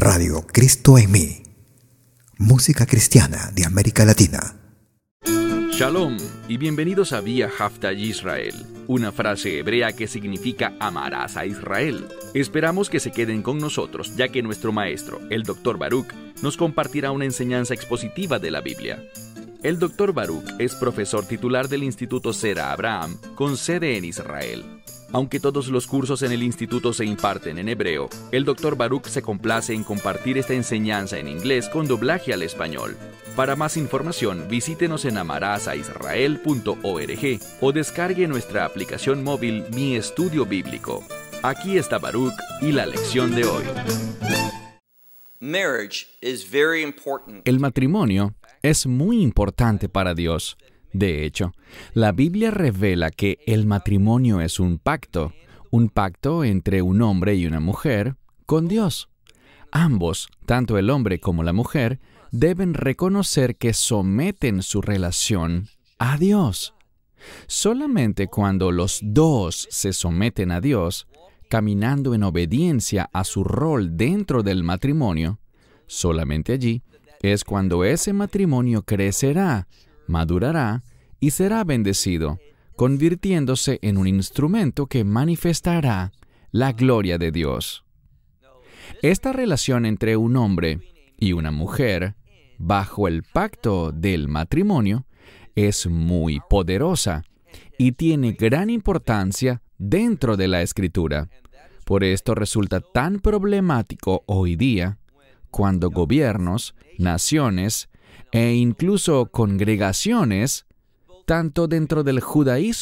Radio Cristo en mí. Música cristiana de América Latina. Shalom y bienvenidos a Vía Hafta Yisrael, una frase hebrea que significa amarás a Israel. Esperamos que se queden con nosotros, ya que nuestro maestro, el Dr. Baruch, nos compartirá una enseñanza expositiva de la Biblia. El Dr. Baruch es profesor titular del Instituto Sera Abraham, con sede en Israel. Aunque todos los cursos en el instituto se imparten en hebreo, el Dr. Baruch se complace en compartir esta enseñanza en inglés con doblaje al español. Para más información, visítenos en amarasaisrael.org o descargue nuestra aplicación móvil Mi Estudio Bíblico. Aquí está Baruch y la lección de hoy. El matrimonio es muy importante para Dios. De hecho, la Biblia revela que el matrimonio es un pacto entre un hombre y una mujer con Dios. Ambos, tanto el hombre como la mujer, deben reconocer que someten su relación a Dios. Solamente cuando los dos se someten a Dios, caminando en obediencia a su rol dentro del matrimonio, solamente allí es cuando ese matrimonio crecerá, madurará y será bendecido, convirtiéndose en un instrumento que manifestará la gloria de Dios. Esta relación entre un hombre y una mujer, bajo el pacto del matrimonio, es muy poderosa y tiene gran importancia dentro de la Escritura. Por esto resulta tan problemático hoy día cuando gobiernos, naciones e incluso congregaciones, tanto dentro del judaísmo